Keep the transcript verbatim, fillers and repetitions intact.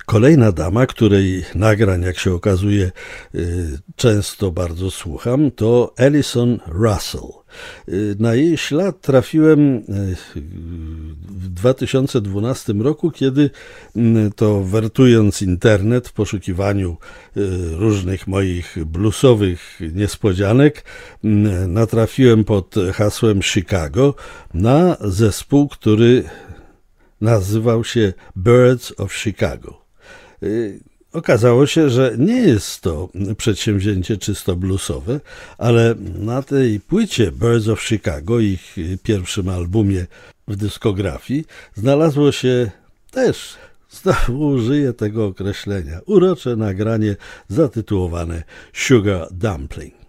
Kolejna dama, której nagrań, jak się okazuje, często bardzo słucham, to Alison Russell. Na jej ślad trafiłem w dwa tysiące dwunastym roku, kiedy to wertując internet w poszukiwaniu różnych moich bluesowych niespodzianek, natrafiłem pod hasłem Chicago na zespół, który nazywał się Birds of Chicago. Okazało się, że nie jest to przedsięwzięcie czysto bluesowe, ale na tej płycie Birds of Chicago, ich pierwszym albumie w dyskografii, znalazło się też, znowu użyję tego określenia, urocze nagranie zatytułowane Sugar Dumpling.